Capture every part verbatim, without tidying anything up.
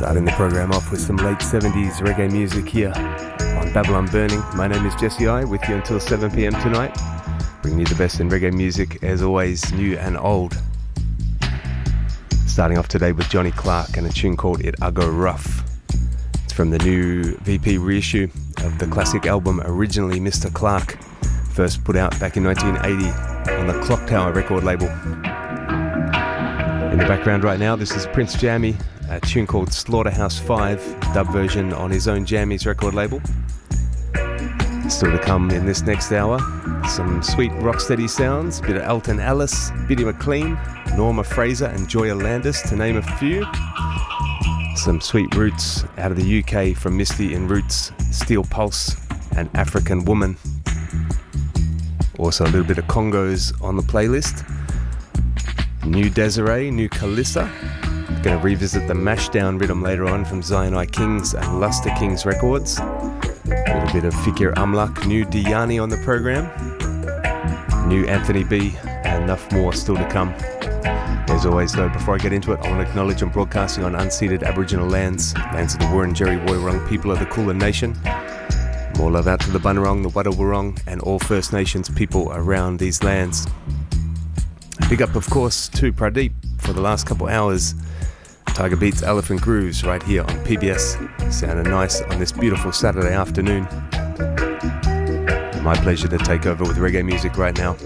Starting the program off with some late seventies reggae music here on Babylon Burning. My name is Jesse I, with you until seven p.m. tonight. Bringing you the best in reggae music, as always, new and old. Starting off today with Johnny Clark and a tune called It I Go Rough. It's from the new V P reissue of the classic album Originally Mister Clark, first put out back in nineteen eighty on the Clock Tower record label. In the background right now, this is Prince Jammy, a tune called Slaughterhouse five, dub version on his own Jammy's record label. Still to come in this next hour, some sweet rocksteady sounds, bit of Elton Ellis, Biddy McLean, Norma Fraser and Joya Landis, to name a few. Some sweet roots out of the U K from Misty and Roots, Steel Pulse and African Woman. Also a little bit of Congos on the playlist. New Desiree, new Kalissa. Going to revisit the Mashdown rhythm later on from Zion I Kings and Luster Kings records. A little bit of Fikir Amlak, new Diani on the program. New Anthony B, and enough more still to come. As always though, before I get into it, I want to acknowledge I'm broadcasting on unceded Aboriginal lands, lands of the Wurundjeri Woiwurrung people of the Kulin Nation. More love out to the Bunurong, the Wadawurrung and all First Nations people around these lands. Big up, of course, to Pradeep for the last couple hours. Tiger Beats Elephant Grooves right here on P B S. Sounding nice on this beautiful Saturday afternoon. My pleasure to take over with reggae music right now.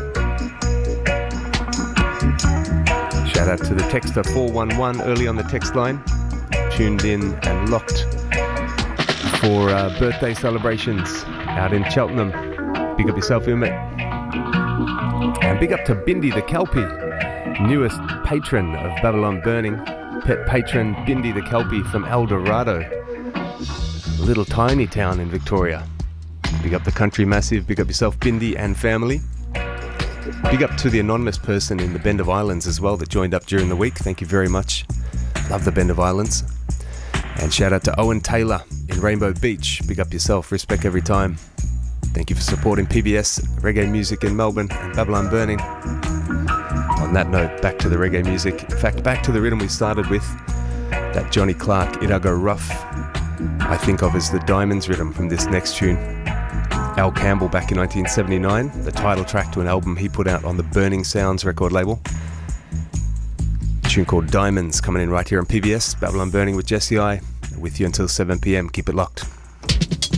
Shout out to the texter four one one early on the text line. Tuned in and locked for uh, birthday celebrations out in Cheltenham. Big up yourself, Umit. And big up to Bindi the Kelpie, newest patron of Babylon Burning. Pet patron Bindi the Kelpie from El Dorado, a little tiny town in Victoria. Big up the country massive, big up yourself Bindi and family. Big up to the anonymous person in the Bend of Islands as well that joined up during the week. Thank you very much. Love the Bend of Islands. And shout out to Owen Taylor in Rainbow Beach. Big up yourself, respect every time. Thank you for supporting P B S, reggae music in Melbourne and Babylon Burning. On that note, back to the reggae music. In fact, back to the rhythm we started with, that Johnny Clark, It I Go Rough, I think of as the Diamonds rhythm from this next tune. Al Campbell back in nineteen seventy-nine, the title track to an album he put out on the Burning Sounds record label. A tune called Diamonds coming in right here on P B S, Babylon Burning with Jesse I, with you until seven p.m. Keep it locked.